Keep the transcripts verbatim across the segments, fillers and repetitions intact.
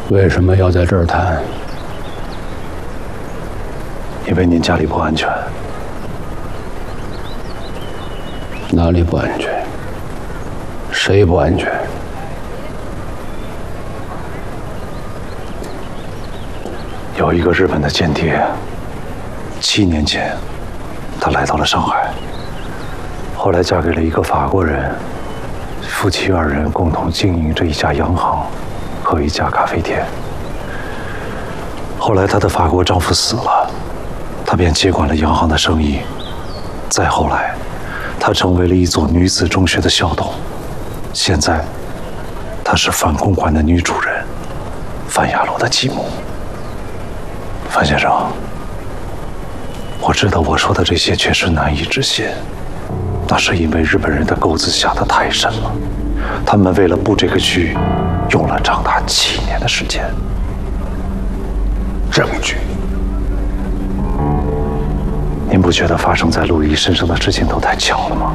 为什么要在这儿谈？ 因为您家里不安全。 哪里不安全？谁不安全？ 有一个日本的间谍，七年前，他来到了上海，后来嫁给了一个法国人，夫妻二人共同经营着一家洋行和一家咖啡店。后来她的法国丈夫死了，她便接管了洋行的生意。再后来，她成为了一所女子中学的校董。现在，她是反共馆的女主人，范雅罗的继母。范先生，我知道我说的这些确实难以置信，那是因为日本人的钩子下得太深了，他们为了布这个局，用了长达七年的时间。 证据？ 您不觉得发生在陆毅身上的事情都太巧了吗？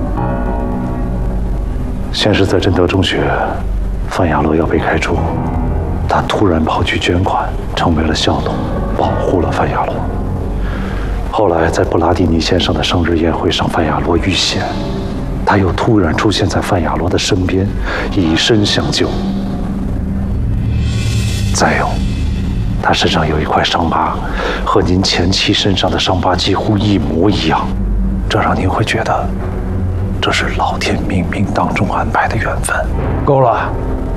先是在贞德中学，范雅罗要被开除，他突然跑去捐款，成为了校董，保护了范雅罗。后来在布拉蒂尼先生的生日宴会上，范雅罗遇险，他又突然出现在范雅罗的身边，以身相救。再有，他身上有一块伤疤，和您前妻身上的伤疤几乎一模一样，这让您会觉得这是老天冥冥当中安排的缘分。 够了，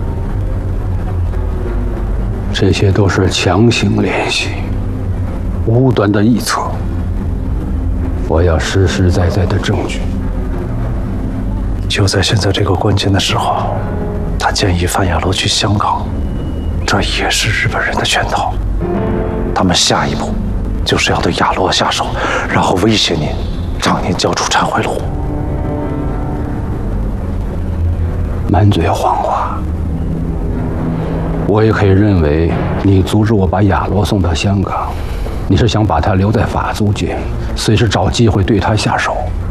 这些都是强行联系，无端的臆测。我要实实在在的证据。 就在现在这个关键的时候，他建议范雅罗去香港，这也是日本人的圈套。他们下一步就是要对雅罗下手，然后威胁您，让您交出忏悔录。 满嘴谎话。我也可以认为，你阻止我把雅罗送到香港，你是想把他留在法租界，随时找机会对他下手。